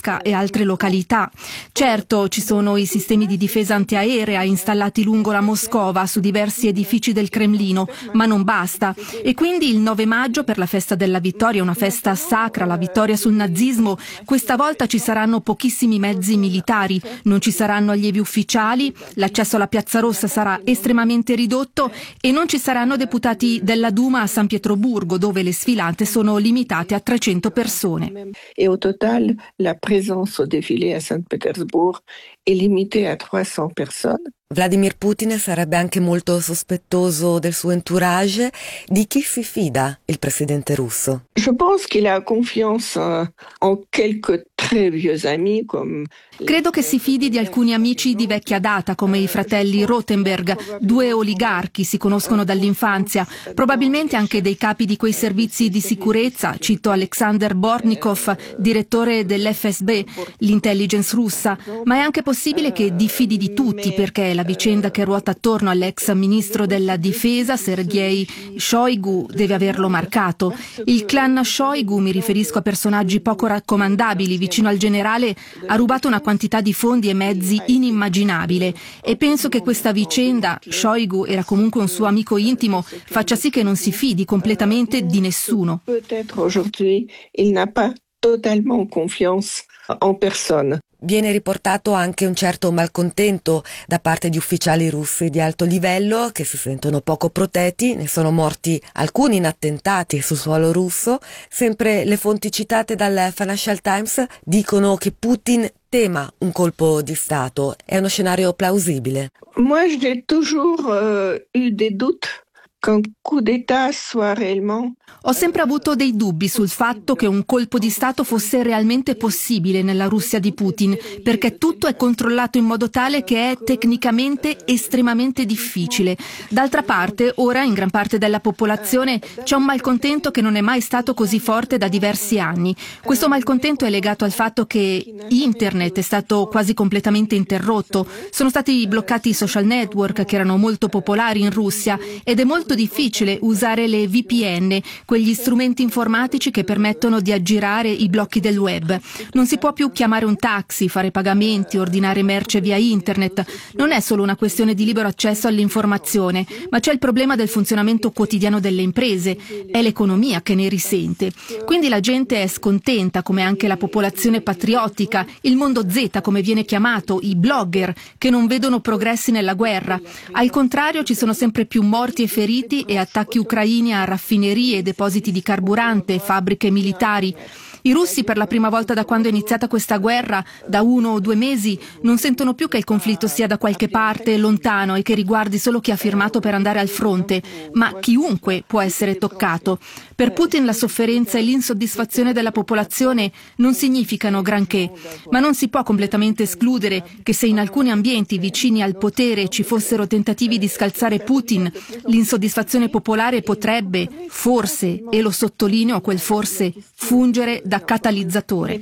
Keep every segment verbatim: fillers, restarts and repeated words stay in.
Polesca e altre località. Certo, ci sono i sistemi di difesa antiaerea installati lungo la Moscova su diversi edifici del Cremlino, ma non basta. E quindi il nove maggio, per la festa della vittoria, una festa sacra, la vittoria sul nazismo, questa volta ci saranno pochissimi mezzi militari, non ci saranno allievi ufficiali, l'accesso alla Piazza Rossa sarà estremamente ridotto e non ci saranno deputati della Duma a San Pietroburgo, dove le sfilate sono limitate a trecento persone. E au total, la présence au défilé à Saint-Pétersbourg est limitée à trecento personnes. Vladimir Putin sarebbe anche molto sospettoso del suo entourage. Di chi si fida il presidente russo? Je pense qu'il a confiance en quelques très vieux amis comme Credo che si fidi di alcuni amici di vecchia data, come i fratelli Rothenberg, due oligarchi, si conoscono dall'infanzia, probabilmente anche dei capi di quei servizi di sicurezza, cito Alexander Bornikov, direttore dell'F S B, l'intelligence russa, ma è anche possibile che diffidi di tutti, perché la vicenda che ruota attorno all'ex ministro della difesa, Sergei Shoigu, deve averlo marcato. Il clan Shoigu, mi riferisco a personaggi poco raccomandabili, vicino al generale, ha rubato una quantità di fondi e mezzi inimmaginabile e penso che questa vicenda, Shoigu era comunque un suo amico intimo, faccia sì che non si fidi completamente di nessuno. Peut-être aujourd'hui il n'a pas totalement confiance en personne. Viene riportato anche un certo malcontento da parte di ufficiali russi di alto livello che si sentono poco protetti, ne sono morti alcuni in attentati sul suolo russo. Sempre le fonti citate dal Financial Times dicono che Putin tema un colpo di Stato. È uno scenario plausibile? Moi, j'ai toujours euh, eu des doutes qu'un coup d'État soit réellement. Ho sempre avuto dei dubbi sul fatto che un colpo di Stato fosse realmente possibile nella Russia di Putin, perché tutto è controllato in modo tale che è tecnicamente estremamente difficile. D'altra parte, ora in gran parte della popolazione c'è un malcontento che non è mai stato così forte da diversi anni. Questo malcontento è legato al fatto che Internet è stato quasi completamente interrotto, sono stati bloccati i social network che erano molto popolari in Russia ed è molto difficile usare le V P N, quegli strumenti informatici che permettono di aggirare i blocchi del web. Non si può più chiamare un taxi, fare pagamenti, ordinare merce via internet. Non è solo una questione di libero accesso all'informazione, ma c'è il problema del funzionamento quotidiano delle imprese. È l'economia che ne risente. Quindi la gente è scontenta, come anche la popolazione patriottica, il mondo Z come viene chiamato, i blogger che non vedono progressi nella guerra. Al contrario, ci sono sempre più morti e feriti e attacchi ucraini a raffinerie, depositi di carburante, fabbriche militari. I russi, per la prima volta da quando è iniziata questa guerra, da uno o due mesi, non sentono più che il conflitto sia da qualche parte lontano e che riguardi solo chi ha firmato per andare al fronte, ma chiunque può essere toccato. Per Putin la sofferenza e l'insoddisfazione della popolazione non significano granché, ma non si può completamente escludere che se in alcuni ambienti vicini al potere ci fossero tentativi di scalzare Putin, l'insoddisfazione popolare potrebbe, forse, e lo sottolineo quel forse, fungere da catalizzatore.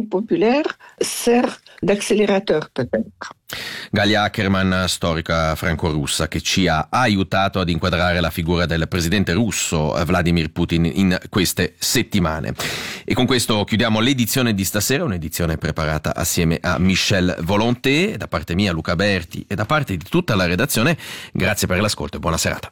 Galia Ackerman, storica franco-russa, che ci ha aiutato ad inquadrare la figura del presidente russo Vladimir Putin in queste settimane. E con questo chiudiamo l'edizione di stasera, un'edizione preparata assieme a Michel Volonté, da parte mia Luca Berti e da parte di tutta la redazione. Grazie per l'ascolto e buona serata.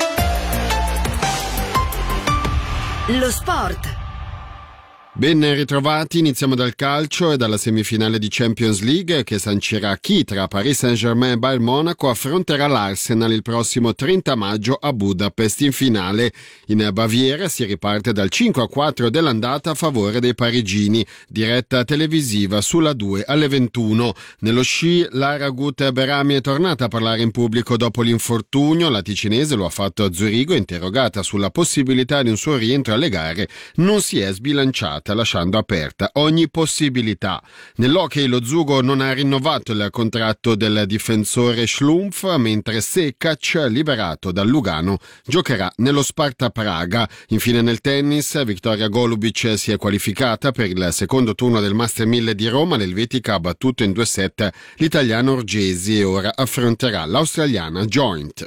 Lo sport. Ben ritrovati, iniziamo dal calcio e dalla semifinale di Champions League che sancirà chi tra Paris Saint-Germain e Bayern Monaco affronterà l'Arsenal il prossimo trenta maggio a Budapest in finale. In Baviera si riparte dal cinque a quattro dell'andata a favore dei parigini, diretta televisiva sulla due alle ventuno. Nello sci Lara Gut Berami è tornata a parlare in pubblico dopo l'infortunio, la ticinese lo ha fatto a Zurigo, interrogata sulla possibilità di un suo rientro alle gare, non si è sbilanciata, lasciando aperta ogni possibilità. Nell'hockey lo Zugo non ha rinnovato il contratto del difensore Schlumpf, mentre Sekac, liberato dal Lugano, giocherà nello Sparta Praga. Infine nel tennis, Victoria Golubic si è qualificata per il secondo turno del Master mille di Roma. L'elvetica ha battuto in due set l'italiano Orgesi e ora affronterà l'australiana Joint.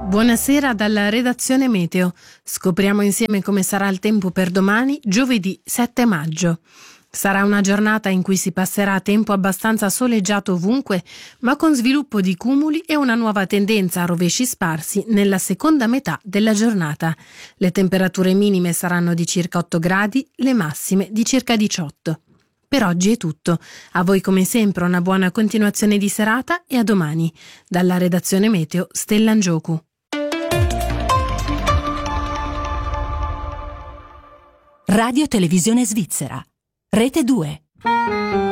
Buonasera dalla redazione Meteo. Scopriamo insieme come sarà il tempo per domani, giovedì sette maggio. Sarà una giornata in cui si passerà tempo abbastanza soleggiato ovunque, ma con sviluppo di cumuli e una nuova tendenza a rovesci sparsi nella seconda metà della giornata. Le temperature minime saranno di circa otto gradi, le massime di circa diciotto. Per oggi è tutto. A voi come sempre una buona continuazione di serata e a domani. Dalla redazione Meteo, Stella Ngioku. Radio Televisione Svizzera. Rete due.